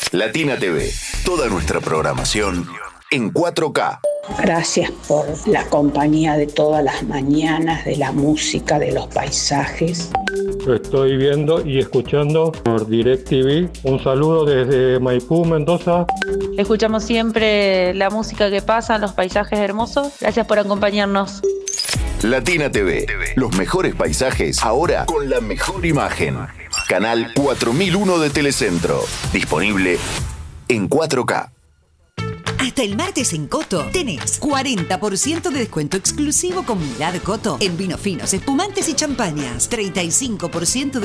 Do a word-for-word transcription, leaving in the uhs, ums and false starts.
Latina T V, toda nuestra programación en cuatro K. Gracias por la compañía de todas las mañanas, de la música, de los paisajes. Estoy viendo y escuchando por DirecTV. Un saludo desde Maipú, Mendoza. Escuchamos siempre la música que pasa, los paisajes hermosos. Gracias por acompañarnos. Latina T V, los mejores paisajes, ahora con la mejor imagen. Canal cuatro mil uno de Telecentro, disponible en cuatro K. Hasta el martes en Coto tenés cuarenta por ciento de descuento exclusivo con Milad Coto en vinos finos, espumantes y champañas. treinta y cinco por ciento de